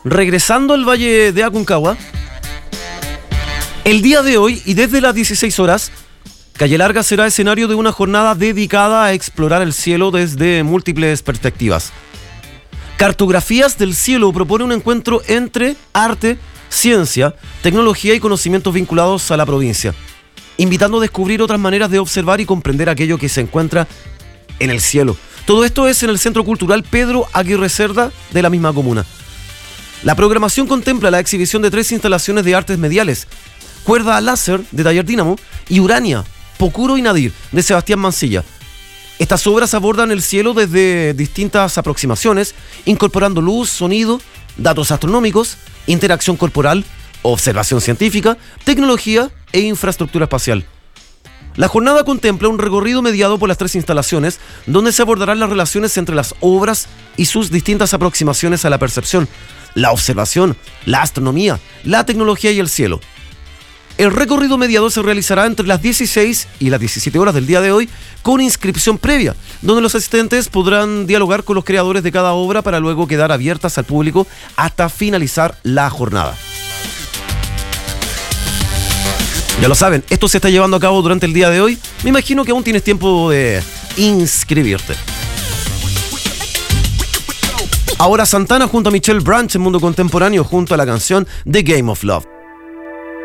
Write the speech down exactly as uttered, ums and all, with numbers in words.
regresando al Valle de Aconcagua, el día de hoy y desde las dieciséis horas, Calle Larga será escenario de una jornada dedicada a explorar el cielo desde múltiples perspectivas. Cartografías del Cielo propone un encuentro entre arte, ciencia, tecnología y conocimientos vinculados a la provincia, invitando a descubrir otras maneras de observar y comprender aquello que se encuentra en el cielo. Todo esto es en el Centro Cultural Pedro Aguirre Cerda de la misma comuna. La programación contempla la exhibición de tres instalaciones de artes mediales: Cuerda Láser de Taller Dínamo y Urania, Pocuro y Nadir de Sebastián Mancilla. Estas obras abordan el cielo desde distintas aproximaciones, incorporando luz, sonido, datos astronómicos, interacción corporal, observación científica, tecnología e infraestructura espacial. La jornada contempla un recorrido mediado por las tres instalaciones, donde se abordarán las relaciones entre las obras y sus distintas aproximaciones a la percepción, la observación, la astronomía, la tecnología y el cielo. El recorrido mediado se realizará entre las dieciséis y las diecisiete horas del día de hoy con inscripción previa, donde los asistentes podrán dialogar con los creadores de cada obra para luego quedar abiertas al público hasta finalizar la jornada. Ya lo saben, esto se está llevando a cabo durante el día de hoy. Me imagino que aún tienes tiempo de inscribirte. Ahora Santana junto a Michelle Branch en Mundo Contemporáneo junto a la canción The Game of Love.